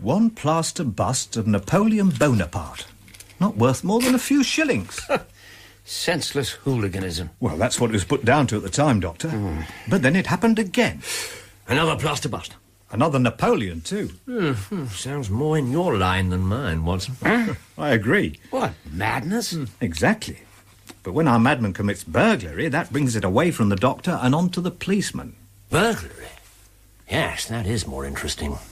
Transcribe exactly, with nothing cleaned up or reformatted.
One plaster bust of Napoleon Bonaparte. Not worth more than a few shillings. Senseless hooliganism. Well, that's what it was put down to at the time, Doctor. Mm. But then it happened again. Another plaster bust. Another Napoleon, too. Mm, sounds more in your line than mine, Watson. I agree. What, madness? Mm, exactly. But when our madman commits burglary, that brings it away from the doctor and on to the policeman. Burglary? Yes, that is more interesting.